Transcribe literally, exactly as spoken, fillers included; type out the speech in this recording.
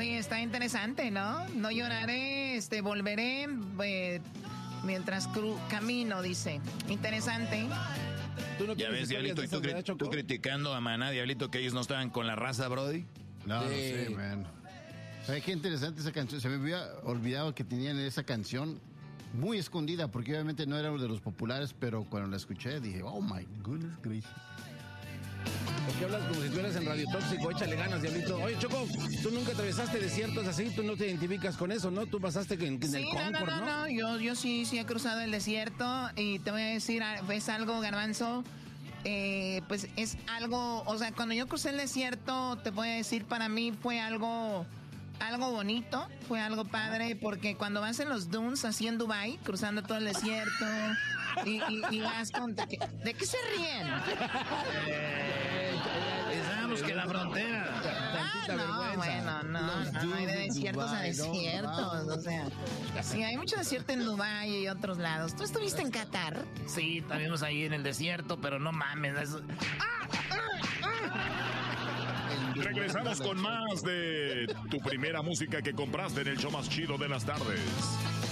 Oye, está interesante, ¿no? No lloraré, este, volveré eh, mientras cru camino, dice. Interesante. ¿Tú no ya ves, Diablito, y tú, cri tú criticando a Maná, Diablito, que ellos no estaban con la raza, Brody. No, sí. no sé, man. ¿Sabes qué interesante esa canción? Se me había olvidado que tenían esa canción muy escondida, porque obviamente no era uno de los populares, pero cuando la escuché dije, oh my goodness gracious. ¿Por qué hablas como si tú eras en Radio Tóxico? Échale ganas, Diablito. Oye, Choco, tú nunca atravesaste desiertos así, tú no te identificas con eso, ¿no? Tú pasaste en, en sí, el Concord, no, no, no, ¿no? no, yo, yo sí, sí he cruzado el desierto y te voy a decir, es algo, Garbanzo, eh, pues es algo, o sea, cuando yo crucé el desierto, te voy a decir, para mí fue algo... algo bonito, fue algo padre, porque cuando vas en los dunes, así en Dubai, cruzando todo el desierto, y, y, y vas con... ¿De qué, ¿de qué se ríen? Eh, Pensábamos que la frontera... Ah, no, bueno, no, no, no hay de desiertos Dubai, a desiertos, no, o sea... Sí, hay mucho desierto en Dubai y otros lados. ¿Tú estuviste en Qatar? Sí, estuvimos ahí en el desierto, pero no mames, eso... ¡Ah! Regresamos con más de tu primera música que compraste en el show más chido de las tardes.